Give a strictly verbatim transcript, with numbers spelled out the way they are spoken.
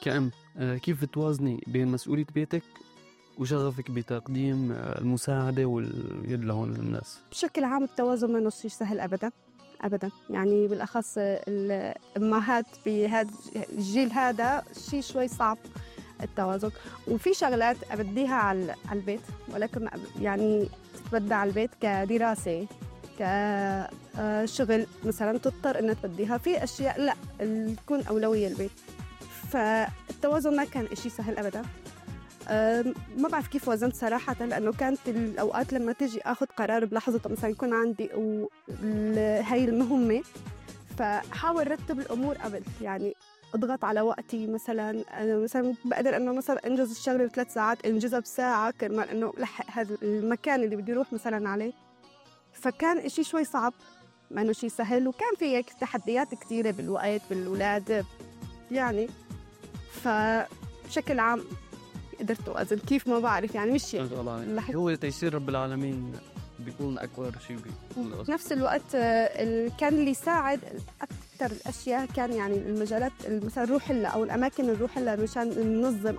كأم كيف بتوازني بين مسؤولية بيتك وشغفك بتقديم المساعدة واليد لهون للناس؟ بشكل عام التوازن ما شيء سهل أبداً أبداً، يعني بالأخص الأمهات بهذا الجيل هذا شيء شوي صعب التوازن. وفي شغلات أبديها على البيت، ولكن يعني تتبدى على البيت كدراسة كشغل مثلاً تضطر إنها تبديها في أشياء لا تكون أولوية البيت. فالتوازن ما كان إشي سهل أبداً. ما بعرف كيف وزنت صراحة، لأنه كانت الأوقات لما تيجي أخذ قرار بلحظة مثلا يكون عندي هاي المهمة، فحاول رتب الأمور قبل، يعني أضغط على وقتي. مثلا أنا مثلا بقدر أنه مثلا أنجز الشغلة بثلاث ساعات أنجزها بساعة كرمال أنه لحق هذا المكان اللي بدي أروح مثلا عليه. فكان إشي شوي صعب، ما إنه شيء سهل، وكان في تحديات كتيرة بالوقت بالأولاد يعني. فبشكل عام قدرت أوازن كيف ما بعرف، يعني مش يعني هو تيسير رب العالمين بيكون أكبر شيء. في نفس الوقت كان اللي يساعد أكثر الأشياء كان يعني المجالات مثلا نروح لها أو الأماكن اللي نروح لها مشان ننظم